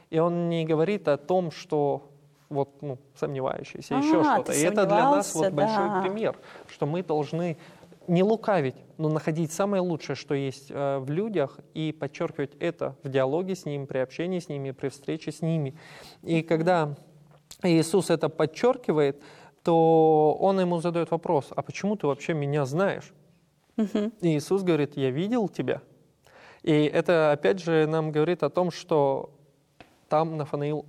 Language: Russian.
И он не говорит о том, что вот, ну, сомневающийся, еще А, что-то. ты И это для нас вот сомневался, большой да. пример, что мы должны не лукавить, но находить самое лучшее, что есть в людях, и подчеркивать это в диалоге с ними, при общении с ними, при встрече с ними. И когда Иисус это подчеркивает, то Он ему задает вопрос: а почему ты вообще меня знаешь? И Иисус говорит: я видел тебя. И это, опять же, нам говорит о том, что там Нафанаил